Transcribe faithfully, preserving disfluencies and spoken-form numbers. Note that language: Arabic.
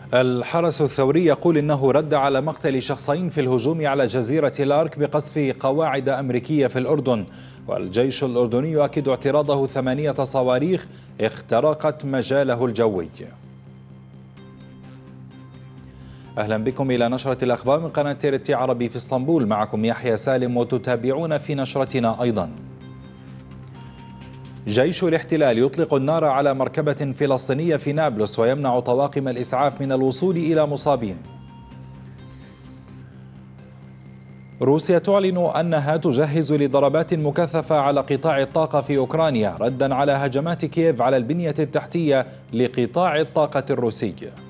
الحرس الثوري يقول إنه رد على مقتل شخصين في الهجوم على جزيرة لارك بقصف قواعد أمريكية في الأردن. والجيش الأردني يؤكد اعتراضه ثمانية صواريخ اخترقت مجاله الجوي. أهلا بكم إلى نشرة الأخبار من قناة تيرتي عربي في اسطنبول، معكم يحيى سالم، وتتابعون في نشرتنا أيضا. جيش الاحتلال يطلق النار على مركبة فلسطينية في نابلس ويمنع طواقم الإسعاف من الوصول إلى مصابين. روسيا تعلن أنها تجهز لضربات مكثفة على قطاع الطاقة في أوكرانيا ردا على هجمات كييف على البنية التحتية لقطاع الطاقة الروسي.